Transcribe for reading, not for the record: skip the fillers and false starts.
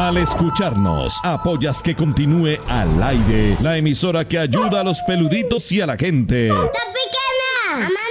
Al escucharnos, apoyas que continúe al aire la emisora que ayuda a los peluditos y a la gente. ¡Tropicana!